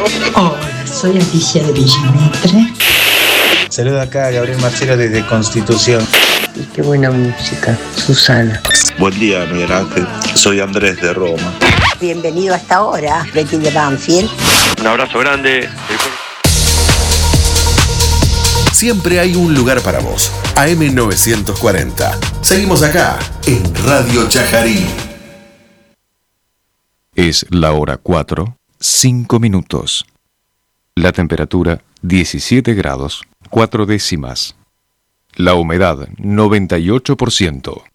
Hola, soy Alicia de Villamitre. Saludo acá a Gabriel Marcelo desde Constitución. Y qué buena música, Susana. Buen día, Miguel Ángel. Soy Andrés de Roma. Bienvenido a esta hora, Betty de Banfield. Un abrazo grande. Siempre hay un lugar para vos. AM940. Seguimos acá, en Radio Chajarí. Es la hora 4, 5 minutos. La temperatura 17 grados, 4 décimas. La humedad 98%.